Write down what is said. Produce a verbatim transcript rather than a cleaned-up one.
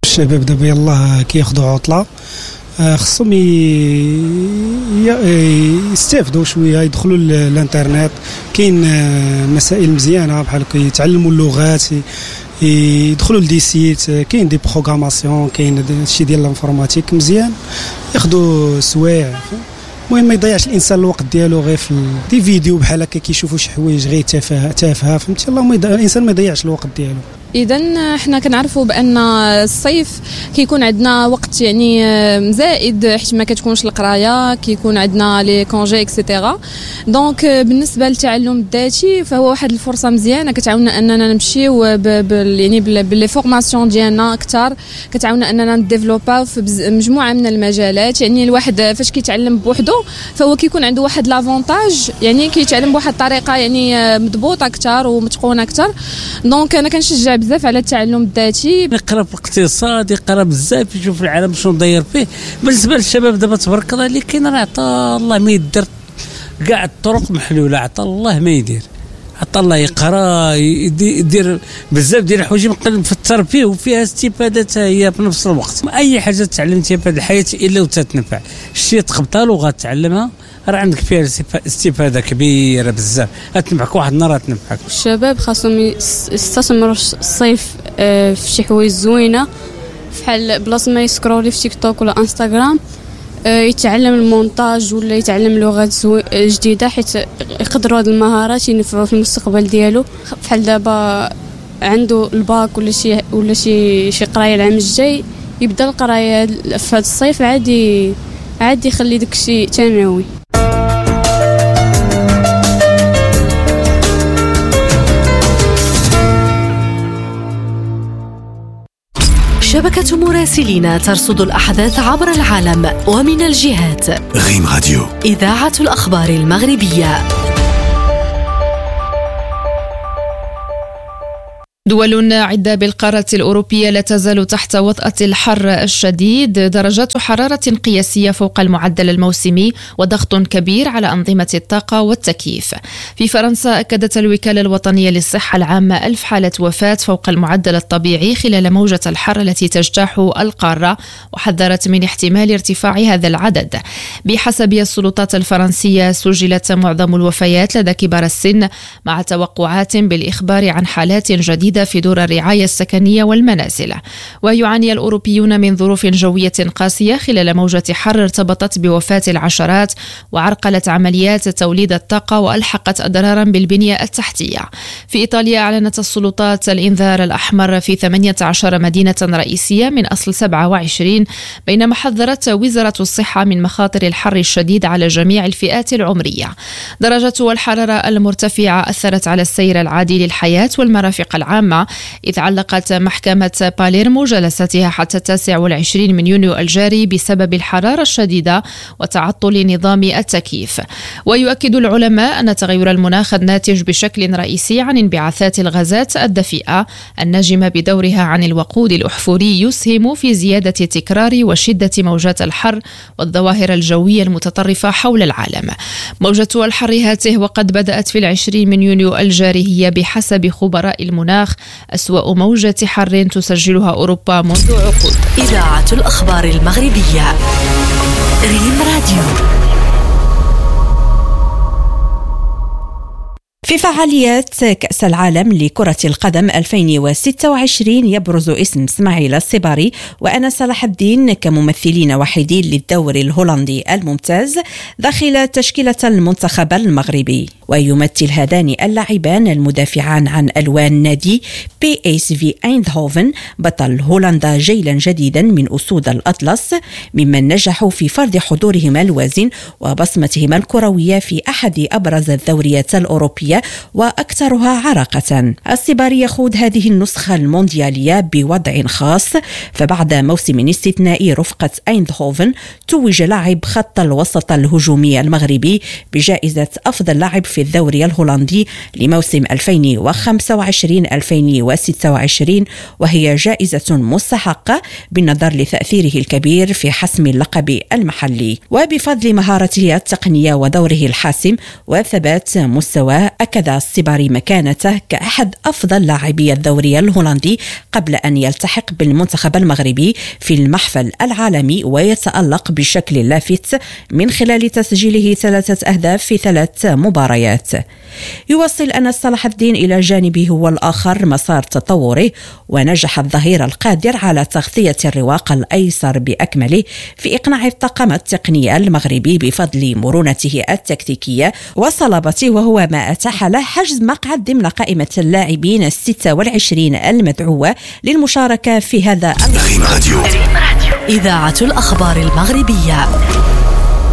الشباب دابا يلاه كياخذوا عطله، خصهم يستافدوا شويه، يدخلوا الانترنت، كاين مسائل مزيانه بحال كيتعلموا اللغات، يدخلوا لدي سيت، كاين دي بروغراماسيون، كاين شي ديال الانفورماتيك مزيان، ياخذوا سوايع. المهم ما يضيعش الانسان الوقت ديالو غير في دي فيديو بحال هكا كيشوفوا شي حوايج غير تافهه تافهه، فهمتي؟ اللهم الانسان ما يضيعش الوقت ديالو. اذا حنا كنعرفوا بان الصيف كيكون عندنا وقت يعني زائد، حيت ما كتكونش القرايه، كيكون عندنا لي كونجي اكسيتيرا. دونك بالنسبه للتعلم الذاتي فهو واحد الفرصه مزيانه كتعاوننا اننا نمشيو يعني باللي فورماسيون ديالنا اكثر، كتعاوننا اننا نديفلوباو في مجموعه من المجالات. يعني الواحد فاش كيتعلم بوحده فهو كيكون عنده واحد لافونتاج، يعني كيتعلم بواحد الطريقه يعني مضبوطه اكثر ومتقونه اكثر. دونك انا كنشجع بزاف على التعلم الذاتي، يقرا في الاقتصاد، يقرا بزاف، يشوف العالم شنو داير فيه. بالنسبه للشباب دابا تبارك الله اللي كاين، راه عطا الله ما يدير، كاع الطرق محلوله، عطا الله ما يدير، عطا الله يقرا، يدير بزاف ديال الحوايج مقلب في الترفيه وفيها استفادات هي في نفس الوقت. اي حاجه تعلمتيها في هذه الحياه الا وتتنفع، شتي تقبطها لغه تعلمها راه عندك فيها استفاده كبيره بزاف، غتنفعك واحد النهار، غتنفعك. الشباب خاصهم يستثمروا الصيف في شي حوايج زوينه، بحال بلاصه ما يسكرولي في تيك توك ولا انستغرام، يتعلم المونتاج ولا يتعلم لغات جديده، حيت يقدروا هذه المهارات ينفعوا في المستقبل ديالو. بحال دابا عنده الباك ولا شي ولا شي شي قرايه العام الجاي، يبدا القرايه في هذا الصيف، عادي عادي يخلي داكشي ثانوي. شبكة مراسلين ترصد الأحداث عبر العالم ومن الجهات. غيم راديو، إذاعة الأخبار المغربية. دول عدة بالقارة الأوروبية لا تزال تحت وطأة الحر الشديد، درجات حرارة قياسية فوق المعدل الموسمي وضغط كبير على أنظمة الطاقة والتكييف. في فرنسا أكدت الوكالة الوطنية للصحة العامة ألف حالة وفاة فوق المعدل الطبيعي خلال موجة الحر التي تجتاح القارة، وحذرت من احتمال ارتفاع هذا العدد. بحسب السلطات الفرنسية سجلت معظم الوفيات لدى كبار السن، مع توقعات بالإخبار عن حالات جديدة في دور الرعاية السكنية والمنازل. ويعاني الأوروبيون من ظروف جوية قاسية خلال موجة حر ارتبطت بوفاة العشرات وعرقلت عمليات توليد الطاقة وألحقت أضرارا بالبنية التحتية. في إيطاليا أعلنت السلطات الإنذار الأحمر في ثمانية عشر مدينة رئيسية من أصل سبعة وعشرين، بينما حذرت وزارة الصحة من مخاطر الحر الشديد على جميع الفئات العمرية. درجة الحرارة المرتفعة أثرت على السير العادي للحياة والمرافق العامة، إذ علقت محكمة باليرمو جلساتها حتى التاسع والعشرين من يونيو الجاري بسبب الحرارة الشديدة وتعطل نظام التكييف. ويؤكد العلماء أن تغير المناخ الناتج بشكل رئيسي عن انبعاثات الغازات الدفيئة الناجمة بدورها عن الوقود الأحفوري يسهم في زيادة تكرار وشدة موجات الحر والظواهر الجوية المتطرفة حول العالم. موجة الحر هاته وقد بدأت في العشرين من يونيو الجاري هي بحسب خبراء المناخ أسوأ موجة حر تسجلها أوروبا منذ عقود. إذاعة الأخبار المغربية، ريم راديو. في فعاليات كأس العالم لكرة القدم ألفين وستة وعشرين يبرز اسم اسماعيل الصباري وأنا صلاح الدين كممثلين وحيدين للدور الهولندي الممتاز داخل تشكيلة المنتخب المغربي. ويمثل هذان اللاعبان المدافعان عن ألوان نادي بي إس في أيندهوفن بطل هولندا جيلا جديدا من أسود الأطلس، ممن نجحوا في فرض حضورهما الوازن وبصمتهما الكروية في أحد أبرز الدوريات الأوروبية وأكثرها عراقة. الصباري يخوض هذه النسخة المونديالية بوضع خاص، فبعد موسم استثنائي رفقة أيندهوفن توج لاعب خط الوسط الهجومي المغربي بجائزة أفضل لاعب في الدوري الهولندي لموسم ألفين وخمسة وعشرين ألفين وستة وعشرين، وهي جائزة مستحقة بالنظر لتأثيره الكبير في حسم اللقب المحلي. وبفضل مهارته التقنية ودوره الحاسم وثبات مستواه أكد الصباري مكانته كأحد أفضل لاعبي الدوري الهولندي قبل أن يلتحق بالمنتخب المغربي في المحفل العالمي ويتألق بشكل لافت من خلال تسجيله ثلاثة أهداف في ثلاث مباريات. يواصل أنس صلاح الدين إلى جانبه هو الآخر مسار تطوره، ونجح الظهير القادر على تغطية الرواق الأيسر بأكمله في إقناع الطاقم التقني المغربي بفضل مرونته التكتيكية وصلابته، وهو ما أتاح له حجز مقعد ضمن قائمة اللاعبين الستة والعشرين المدعوة للمشاركة في هذا إذاعة الأخبار المغربية.